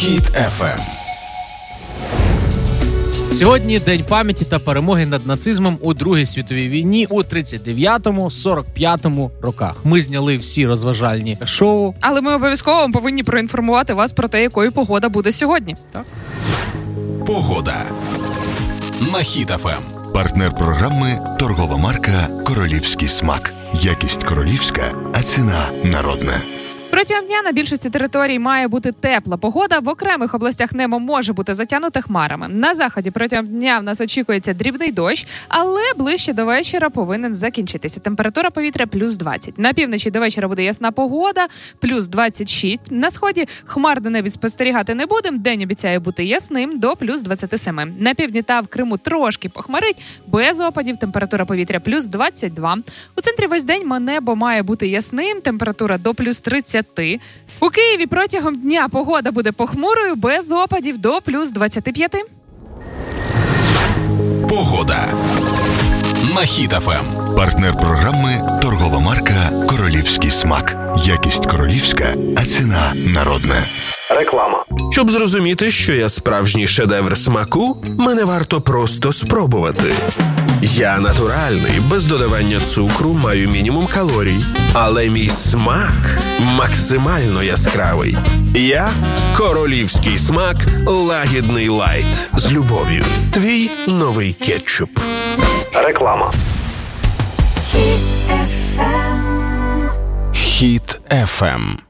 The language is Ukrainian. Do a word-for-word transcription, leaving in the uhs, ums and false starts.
Хіт еф ем. Сьогодні День пам'яті та перемоги над нацизмом у Другій світовій війні у тридцять дев'ятому - сорок п'ятому роках. Ми зняли всі розважальні шоу. Але ми обов'язково повинні проінформувати вас про те, якою погода буде сьогодні. Так. Погода на Хіт еф ем. Партнер програми – торгова марка «Королівський смак». Якість королівська, а ціна народна. Протягом дня на більшості територій має бути тепла погода. В окремих областях небо може бути затягнуте хмарами. На заході протягом дня в нас очікується дрібний дощ, але ближче до вечора повинен закінчитися. Температура повітря – плюс двадцять. На півночі до вечора буде ясна погода – плюс двадцять шість. На сході хмар на небі спостерігати не будемо. День обіцяє бути ясним до плюс двадцять сім. На півдні та в Криму трошки похмарить, без опадів. Температура повітря – плюс двадцять два. У центрі весь день небо має бути ясним. Температура до плюс тридцять. У Києві протягом дня погода буде похмурою, без опадів до плюс двадцять п'ять. Погода на Хіт еф ем. Партнер програми – торгова марка «Королівський смак». Якість королівська, а ціна народна. Реклама. Щоб зрозуміти, що я справжній шедевр смаку, мене варто просто спробувати. Я натуральний, без додавання цукру, маю мінімум калорій. Але мій смак максимально яскравий. Я – королівський смак лагідний лайт. З любов'ю. Твій новий кетчуп. Реклама. Хіт еф ем.